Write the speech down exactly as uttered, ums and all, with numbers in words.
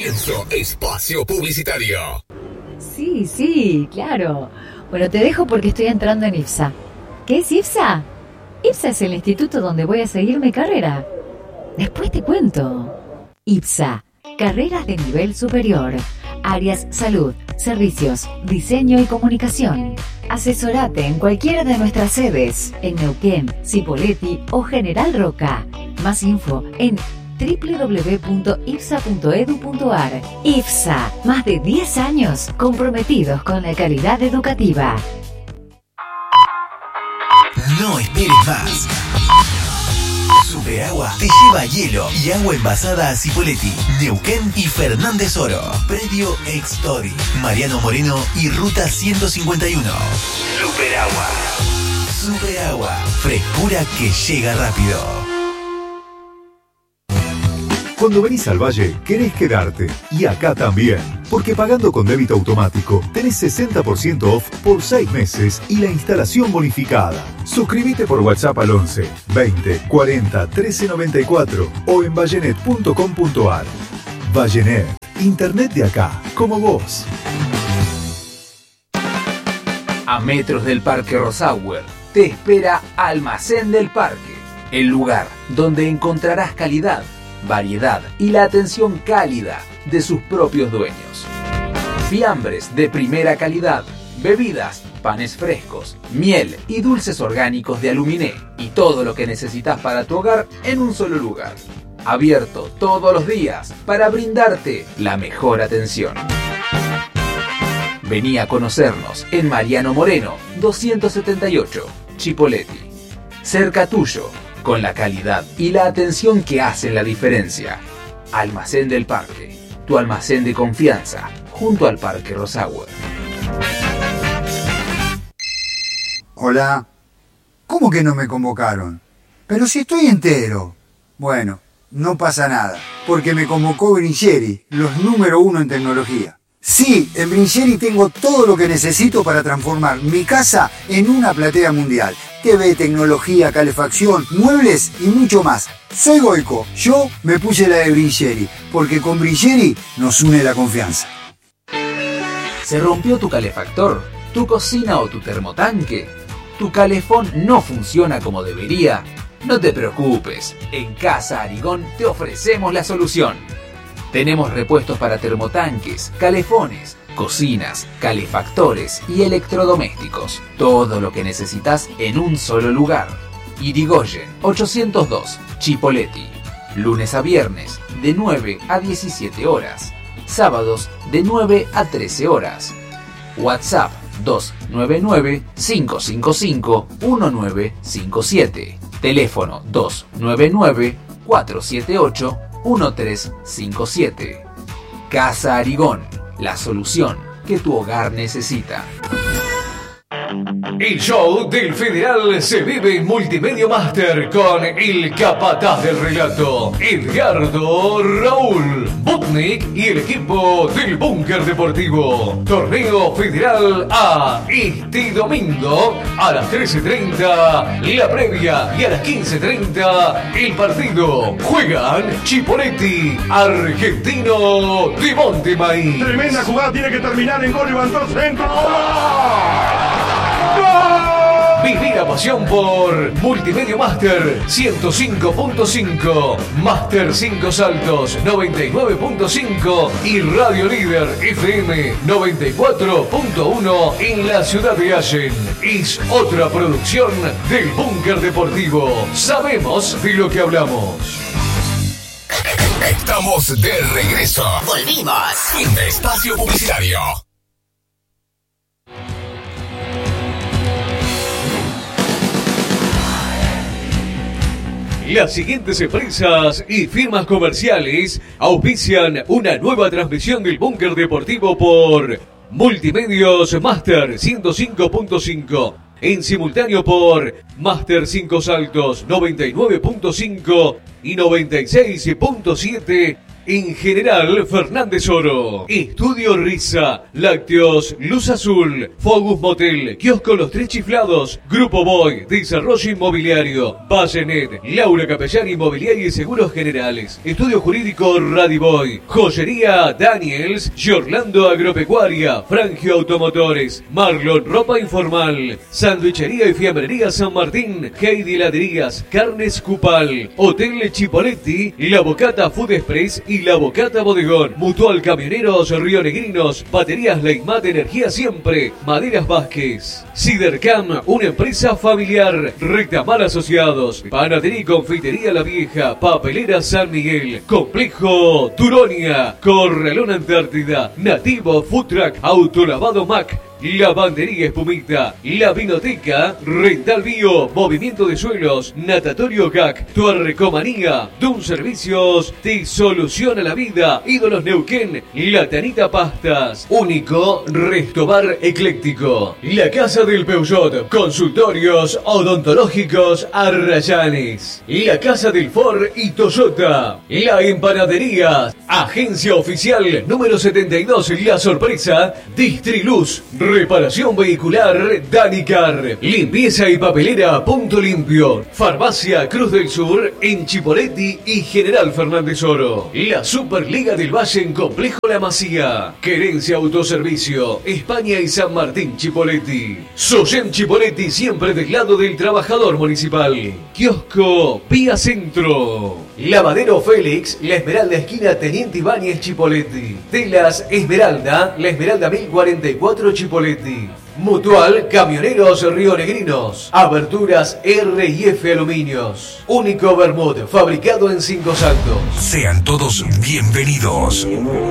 Comienzo espacio publicitario. Sí, sí, claro. Bueno, te dejo porque estoy entrando en IPSA. ¿Qué es IPSA? IPSA es el instituto donde voy a seguir mi carrera. Después te cuento. IPSA, carreras de nivel superior. Áreas salud, servicios, diseño y comunicación. Asesorate en cualquiera de nuestras sedes, en Neuquén, Cipolletti o General Roca. Más info en doble u doble u doble u punto ipsa punto edu punto ar. IPSA, más de diez años comprometidos con la calidad educativa. No esperes más. Superagua te lleva hielo y agua envasada a Cipolletti, Neuquén y Fernández Oro. Predio Extori, Mariano Moreno y Ruta ciento cincuenta y uno. Superagua. Superagua, frescura que llega rápido. Cuando venís al Valle, querés quedarte. Y acá también. Porque pagando con débito automático, tenés sesenta por ciento off por seis meses y la instalación bonificada. Suscríbete por WhatsApp al once, veinte, cuarenta, trece noventa y cuatro o en vallenet punto com punto ar. Vallenet, internet de acá, como vos. A metros del Parque Rosauer, te espera Almacén del Parque, el lugar donde encontrarás calidad, variedad y la atención cálida de sus propios dueños. Fiambres de primera calidad, bebidas, panes frescos, miel y dulces orgánicos de Aluminé y todo lo que necesitas para tu hogar en un solo lugar. Abierto todos los días para brindarte la mejor atención. Vení a conocernos en Mariano Moreno doscientos setenta y ocho, Cipolletti. Cerca tuyo, con la calidad y la atención que hacen la diferencia. Almacén del Parque, tu almacén de confianza, junto al Parque Rosauer. Hola. ¿Cómo que no me convocaron? Pero si estoy entero. Bueno, no pasa nada, porque me convocó Brincheri, los número uno en tecnología. Sí, en Brincheri tengo todo lo que necesito para transformar mi casa en una platea mundial. T V, tecnología, calefacción, muebles y mucho más. Soy Goico, yo me puse la de Brincheri, porque con Brincheri nos une la confianza. ¿Se rompió tu calefactor, tu cocina o tu termotanque? ¿Tu calefón no funciona como debería? No te preocupes, en Casa Arigón te ofrecemos la solución. Tenemos repuestos para termotanques, calefones, cocinas, calefactores y electrodomésticos. Todo lo que necesitas en un solo lugar. Irigoyen ochocientos dos, Cipolletti. Lunes a viernes de nueve a diecisiete horas. Sábados de nueve a trece horas. WhatsApp dos nueve nueve, cinco cinco cinco, uno nueve cinco siete. Teléfono dos nueve nueve, cuatro siete ocho, uno tres cinco siete. Casa Arigón, la solución que tu hogar necesita. El show del Federal se vive en Multimedia Master con el capataz del relato, Edgardo Raúl Butnik y el equipo del Búnker Deportivo. Torneo Federal A este domingo a las trece treinta, la previa, y a las quince treinta el partido. Juegan Cipolletti, Argentino de Montemaíz. Tremenda jugada, tiene que terminar en gol, levantó el centro. Viví la pasión por Multimedia Master ciento cinco punto cinco, Master cinco Saltos noventa y nueve punto cinco y Radio Líder F M noventa y cuatro punto uno en la ciudad de Allen. Es otra producción del Búnker Deportivo. Sabemos de lo que hablamos. Estamos de regreso. Volvimos. Fin de espacio publicitario. Las siguientes empresas y firmas comerciales auspician una nueva transmisión del Búnker Deportivo por Multimedios Master ciento cinco punto cinco, en simultáneo por Master cinco Saltos noventa y nueve punto cinco y noventa y seis punto siete en General Fernández Oro. Estudio Risa, Lácteos, Luz Azul, Focus Motel, Kiosco Los Tres Chiflados, Grupo Boy, Desarrollo Inmobiliario, Vallenet, Laura Capellán Inmobiliaria y Seguros Generales, Estudio Jurídico Radiboy, Joyería Daniels, Giorlando Agropecuaria, Frangio Automotores, Marlon Ropa Informal, Sandwichería y Fiambrería San Martín, Heidi Heladerías, Carnes Cupal, Hotel Chipoletti, La Bocata Food Express y La Bocata Bodegón, Mutual Camioneros Rionegrinos, Baterías Leitmat Energía Siempre, Maderas Vázquez, Cidercam, una empresa familiar, Rectamar Asociados, Panadería y Confitería La Vieja, Papelera San Miguel, Complejo Turonia, Corralón Antártida, Nativo Food Truck, Autolavado Mac, Lavandería Espumita, La Vinoteca, Rental Bio, Movimiento de Suelos, Natatorio C A C, Tuarrecomanía, Dun Servicios, te soluciona la vida, Ídolos Neuquén, La Tanita Pastas, Único Restobar Ecléctico, La Casa del Peugeot, Consultorios Odontológicos Arrayanes, La Casa del Ford y Toyota, La Empanadería, Agencia Oficial número setenta y dos, La Sorpresa, Distriluz, Reparación vehicular Danicar, limpieza y papelera Punto Limpio, Farmacia Cruz del Sur en Chipoletti y General Fernández Oro, la Superliga del Valle en Complejo La Masía, Querencia Autoservicio, España y San Martín Chipoletti, Soyem Chipoletti siempre del lado del trabajador municipal, Kiosco Vía Centro, Lavadero Félix, La Esmeralda esquina Teniente Ibáñez Chipoletti, Telas Esmeralda, La Esmeralda mil cuarenta y cuatro Chipoletti, Mutual Camioneros Rionegrinos, Aberturas R y F Aluminios, Único Bermud, fabricado en Cinco Saltos. Sean todos bienvenidos.